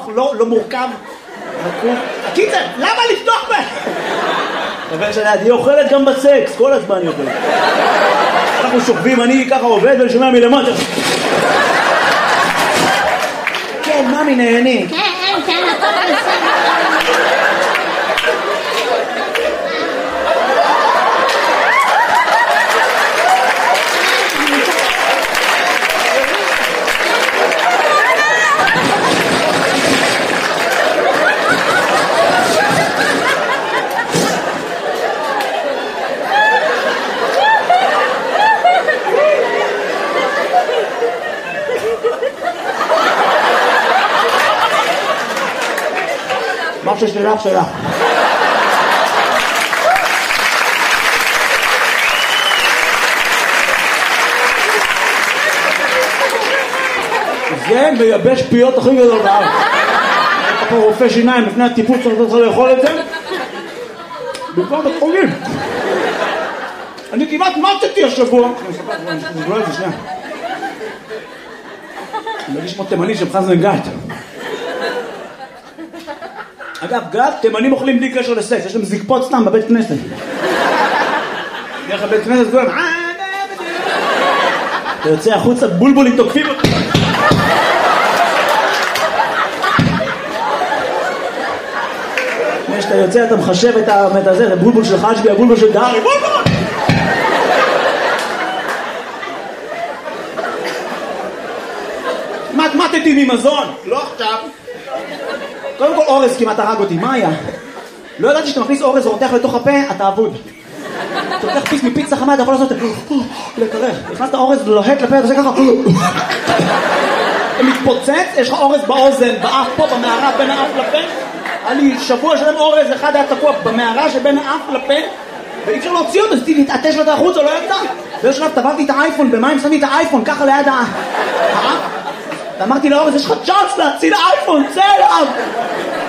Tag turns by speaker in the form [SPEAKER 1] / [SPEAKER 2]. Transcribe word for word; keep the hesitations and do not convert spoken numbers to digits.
[SPEAKER 1] מוח לא, לא מורכב. קיצר, למה לפתוח בה? אבל שאני אוכלת גם בסקס, כל הזמן היא אוכלת. אנחנו שוכבים, אני ככה עובד ואני שומע מלמטה. כן, ממי נהנים.
[SPEAKER 2] כן, כן, הכל בסדר.
[SPEAKER 1] מה ששלך שלך. זה מייבש פיות הכי גדול בארץ. אתה פה רופא שיניים לפני הטיפול צריך לאכול את זה. בכלל בתחולים. אני כמעט מצאתי השבוע. אני אספר לך, אני אספר את זה שנייה. אני מרגיש כמו תימני שמחז נגעת. אגב, גד, תימנים אוכלים בלי קשר לסקס, יש להם זקפות סתם בבית כנסת. דרך הבית כנסת כולם, אתה יוצא החוצה, בולבולים תוקפים אותי. כשאתה יוצא, אתה מחשב את הזה, את הבולבול של חשבי, הבולבול של דהרי, בולבול! מתמטתי ממזון, לא עכשיו. קודם כל אורז כמעט הרג אותי, מה היה? לא ידעתי שאתה מכניס אורז ורותח לתוך הפה, אתה אבוד. אתה לוקח פיס מפיצה חמה, אתה יכול לעשות לקרח. נכנסת אורז לוהט לפה, אתה עושה ככה. אתה מתפוצץ, יש לך אורז באוזן, באף פה, במערה, בין האף לפה. היה לי שבוע שלם אורז, אחד היה תקוע במערה שבין האף לפה, ואי אפשר להוציא אותו, אז תתעטש לו את החוץ, או לא יצא. ויש שלב, טבעתי את האייפון, במים שמתי את האייפון, ככה ליד האף. ואמרתי לאורז, יש לך צ'אנס להציל האייפון, צא אליו!